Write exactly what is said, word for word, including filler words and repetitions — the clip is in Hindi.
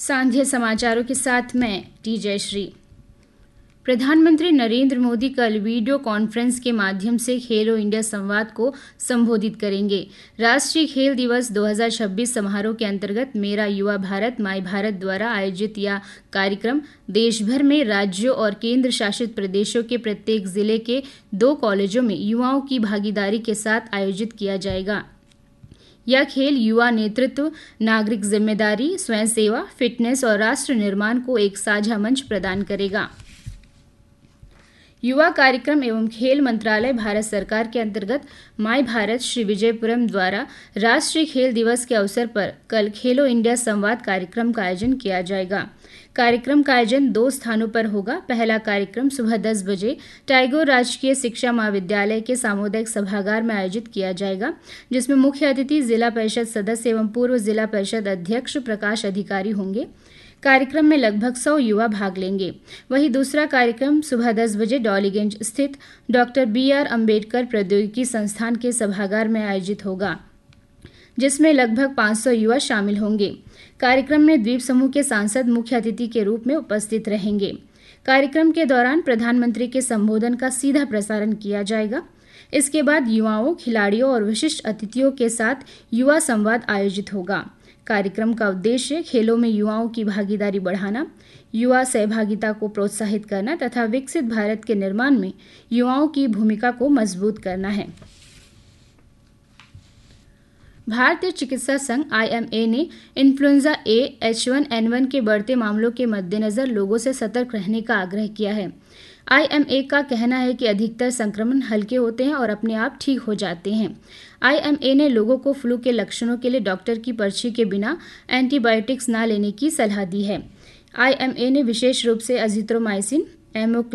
सांध्य समाचारों के साथ मैं टी जयश्री। प्रधानमंत्री नरेंद्र मोदी कल वीडियो कॉन्फ्रेंस के माध्यम से खेलो इंडिया संवाद को संबोधित करेंगे। राष्ट्रीय खेल दिवस दो हज़ार छब्बीस समारोह के अंतर्गत मेरा युवा भारत माई भारत द्वारा आयोजित यह कार्यक्रम देश भर में राज्यों और केंद्र शासित प्रदेशों के प्रत्येक जिले के दो कॉलेजों में युवाओं की भागीदारी के साथ आयोजित किया जाएगा। यह खेल युवा नेतृत्व, नागरिक जिम्मेदारी, स्वयं सेवा, फिटनेस और राष्ट्र निर्माण को एक साझा मंच प्रदान करेगा। युवा कार्यक्रम एवं खेल मंत्रालय भारत सरकार के अंतर्गत माई भारत श्री विजयपुरम द्वारा राष्ट्रीय खेल दिवस के अवसर पर कल खेलो इंडिया संवाद कार्यक्रम का आयोजन किया जाएगा। कार्यक्रम का आयोजन दो स्थानों पर होगा। पहला कार्यक्रम सुबह दस बजे टैगोर राजकीय शिक्षा महाविद्यालय के सामुदायिक सभागार में आयोजित किया जाएगा, जिसमें मुख्य अतिथि जिला परिषद सदस्य एवं पूर्व जिला परिषद अध्यक्ष प्रकाश अधिकारी होंगे। कार्यक्रम में लगभग सौ युवा भाग लेंगे। वहीं दूसरा कार्यक्रम सुबह दस बजे डॉलीगंज स्थित डॉक्टर बी आर अम्बेडकर प्रौद्योगिकी संस्थान के सभागार में आयोजित होगा, जिसमें लगभग पाँच सौ युवा शामिल होंगे। कार्यक्रम में द्वीप समूह के सांसद मुख्य अतिथि के रूप में उपस्थित रहेंगे। कार्यक्रम के दौरान प्रधानमंत्री के संबोधन का सीधा प्रसारण किया जाएगा। इसके बाद युवाओं, खिलाड़ियों और विशिष्ट अतिथियों के साथ युवा संवाद आयोजित होगा। कार्यक्रम का उद्देश्य खेलों में युवाओं की भागीदारी बढ़ाना, युवा सहभागिता को प्रोत्साहित करना तथा विकसित भारत के निर्माण में युवाओं की भूमिका को मजबूत करना है। भारतीय चिकित्सा संघ आई एम ए ने influenza A H one N one के बढ़ते मामलों के मद्देनजर लोगों से सतर्क रहने का आग्रह किया है। आई एम ए का कहना है कि अधिकतर संक्रमण हल्के होते हैं और अपने आप ठीक हो जाते हैं। आई एम ए ने लोगों को फ्लू के लक्षणों के लिए डॉक्टर की पर्ची के बिना एंटीबायोटिक्स न लेने की सलाह दी है। आई एम ए ने विशेष रूप से अजिथ्रोमाइसिन, एमो